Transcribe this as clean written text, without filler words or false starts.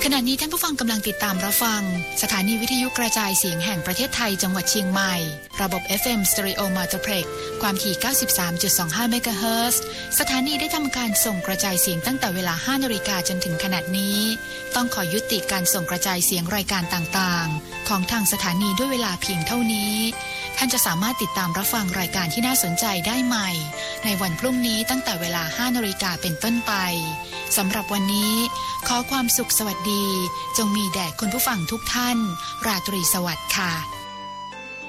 ขณะนี้ท่านผู้ฟังกำลังติดตามรับฟังสถานีวิทยุกระจายเสียงแห่งประเทศไทยจังหวัดเชียงใหม่ระบบ FM Stereo Multiplex ความถี่ 93.25 เมกะเฮิรตซ์สถานีได้ทำการส่งกระจายเสียงตั้งแต่เวลา 5 นาฬิกาจนถึงขณะนี้ต้องขอยุติการส่งกระจายเสียงรายการต่างๆของทางสถานีด้วยเวลาเพียงเท่านี้ท่านจะสามารถติดตามรับฟังรายการที่น่าสนใจได้ใหม่ในวันพรุ่งนี้ตั้งแต่เวลา 5 นาฬิกาเป็นต้นไปสำหรับวันนี้ขอความสุขสวัสดีจงมีแด่คุณผู้ฟังทุกท่านราตรีสวัสดิ์ค่ะ